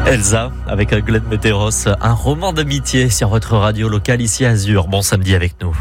Elsa, avec Glenn Météros, un roman d'amitié sur votre radio locale ici à Azur. Bon samedi avec nous.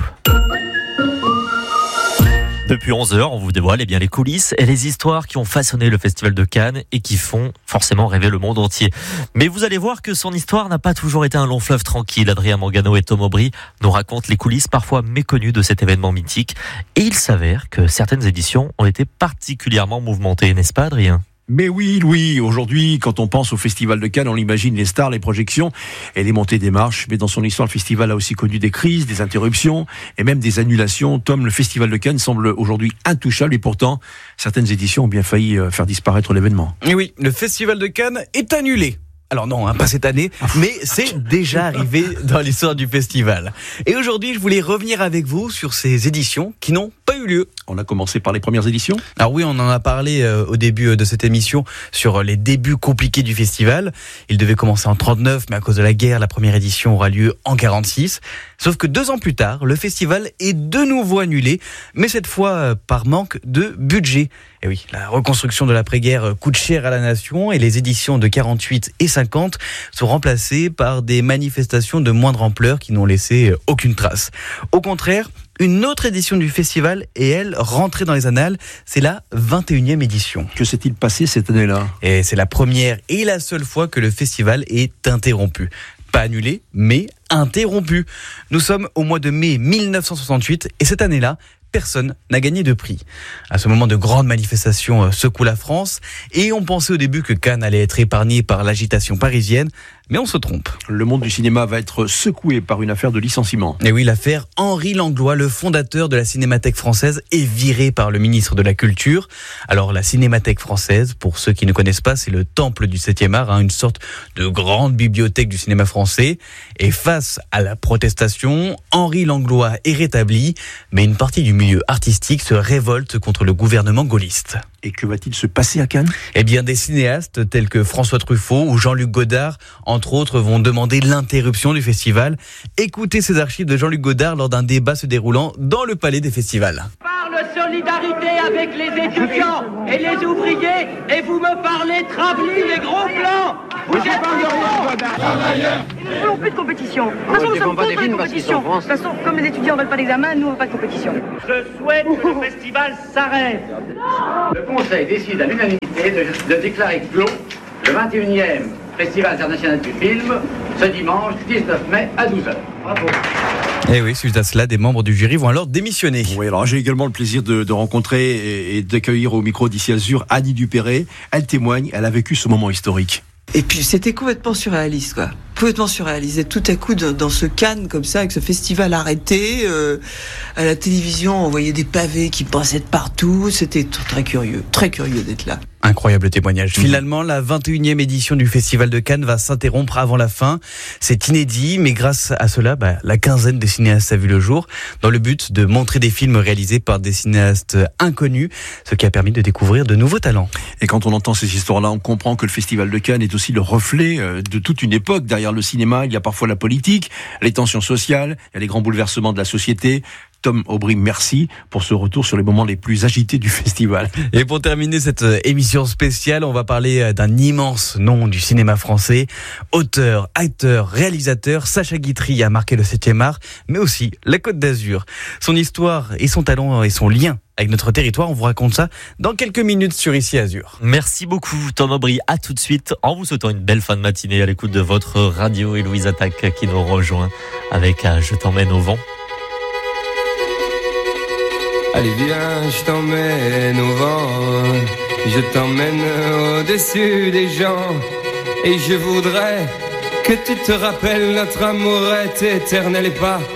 Depuis 11h, on vous dévoile les coulisses et les histoires qui ont façonné le Festival de Cannes et qui font forcément rêver le monde entier. Mais vous allez voir que son histoire n'a pas toujours été un long fleuve tranquille. Adrien Mangano et Tom Aubry nous racontent les coulisses parfois méconnues de cet événement mythique. Et il s'avère que certaines éditions ont été particulièrement mouvementées, n'est-ce pas Adrien ? Mais oui, Louis, aujourd'hui, quand on pense au Festival de Cannes, on imagine les stars, les projections et les montées des marches. Mais dans son histoire, le festival a aussi connu des crises, des interruptions et même des annulations. Tom, le Festival de Cannes semble aujourd'hui intouchable et pourtant, certaines éditions ont bien failli faire disparaître l'événement. Et oui, le Festival de Cannes est annulé. Alors non, pas cette année, mais c'est déjà arrivé dans l'histoire du festival. Et aujourd'hui, je voulais revenir avec vous sur ces éditions qui n'ont pas eu lieu. On a commencé par les premières éditions ? Alors oui, on en a parlé au début de cette émission sur les débuts compliqués du festival. Il devait commencer en 39, mais à cause de la guerre, la première édition aura lieu en 46. Sauf que 2 ans plus tard, le festival est de nouveau annulé, mais cette fois par manque de budget. Et oui, la reconstruction de l'après-guerre coûte cher à la nation et les éditions de 48 et 50 sont remplacées par des manifestations de moindre ampleur qui n'ont laissé aucune trace. Au contraire, une autre édition du festival est, elle, rentrée dans les annales. C'est la 21e édition. Que s'est-il passé cette année-là ? Et c'est la première et la seule fois que le festival est interrompu. Pas annulé, mais interrompu. Nous sommes au mois de mai 1968 et cette année-là, personne n'a gagné de prix. À ce moment, de grandes manifestations secouent la France et on pensait au début que Cannes allait être épargné par l'agitation parisienne, mais on se trompe. Le monde du cinéma va être secoué par une affaire de licenciement. Et oui, l'affaire Henri Langlois, le fondateur de la Cinémathèque française, est viré par le ministre de la Culture. Alors la Cinémathèque française, pour ceux qui ne connaissent pas, c'est le temple du 7e art, une sorte de grande bibliothèque du cinéma français. Et face à la protestation, Henri Langlois est rétabli, mais une partie du milieu artistique se révolte contre le gouvernement gaulliste. Et que va-t-il se passer à Cannes ? Eh bien, des cinéastes tels que François Truffaut ou Jean-Luc Godard, entre autres, vont demander l'interruption du festival. Écoutez ces archives de Jean-Luc Godard lors d'un débat se déroulant dans le palais des festivals. Parle solidarité avec les étudiants et les ouvriers et vous me parlez travelling et gros plans. Vous êtes travailleurs. Nous ne voulons plus de compétition. De toute façon, nous sommes contre la compétition. De toute façon, comme les étudiants ne veulent pas d'examen, nous on ne veut pas de compétition. Je souhaite que le festival s'arrête. Le Conseil décide à l'unanimité de déclarer clos le 21e Festival international du film ce dimanche 19 mai à 12h. Bravo. Et oui, suite à cela, des membres du jury vont alors démissionner. Oui, alors j'ai également le plaisir de rencontrer et d'accueillir au micro d'ici Azur Annie Dupéré. Elle témoigne, elle a vécu ce moment historique. Et puis c'était complètement surréaliste, quoi. Complètement surréaliste. Et tout à coup, dans ce Cannes, comme ça, avec ce festival arrêté, à la télévision, on voyait des pavés qui passaient de partout. C'était très curieux d'être là. Incroyable témoignage. Finalement, la 21e édition du Festival de Cannes va s'interrompre avant la fin. C'est inédit, mais grâce à cela, la quinzaine des cinéastes a vu le jour, dans le but de montrer des films réalisés par des cinéastes inconnus, ce qui a permis de découvrir de nouveaux talents. Et quand on entend ces histoires-là, on comprend que le Festival de Cannes est aussi le reflet de toute une époque. Derrière le cinéma, il y a parfois la politique, les tensions sociales, il y a les grands bouleversements de la société. Tom Aubry, merci pour ce retour sur les moments les plus agités du festival. Et pour terminer cette émission spéciale, on va parler d'un immense nom du cinéma français. Auteur, acteur, réalisateur, Sacha Guitry a marqué le 7e art, mais aussi la Côte d'Azur. Son histoire et son talent et son lien avec notre territoire, on vous raconte ça dans quelques minutes sur Ici Azur. Merci beaucoup Tom Aubry, à tout de suite en vous souhaitant une belle fin de matinée à l'écoute de votre radio et Louise Attaque qui nous rejoint avec Je t'emmène au vent. Allez viens, je t'emmène au vent, je t'emmène au-dessus des gens, et je voudrais que tu te rappelles notre amour est éternel et pas